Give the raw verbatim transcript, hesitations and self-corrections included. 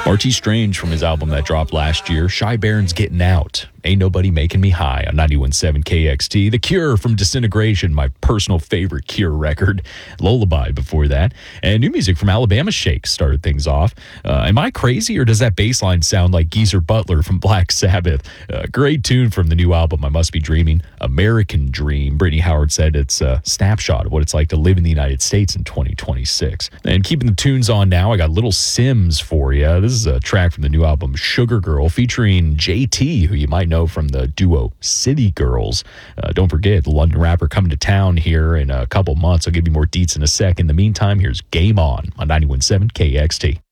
R T Strange from his album that dropped last year, Shy Baron's Getting Out. Ain't Nobody Making Me High on ninety-one point seven K X T. The Cure from Disintegration, my personal favorite Cure record. Lullaby before that. And new music from Alabama Shake started things off. Uh, am I crazy, or does that bass line sound like Geezer Butler from Black Sabbath? Uh, great tune from the new album, I Must Be Dreaming. American Dream. Brittany Howard said it's a snapshot of what it's like to live in the United States in twenty twenty-six. And keeping the tunes on now, I got Little Sims for you. This is a track from the new album Sugar Girl featuring J T, who you might know from the duo City Girls. Uh, don't forget, the London rapper coming to town here in a couple months. I'll give you more deets in a sec. In the meantime, here's Game On on ninety-one point seven K X T.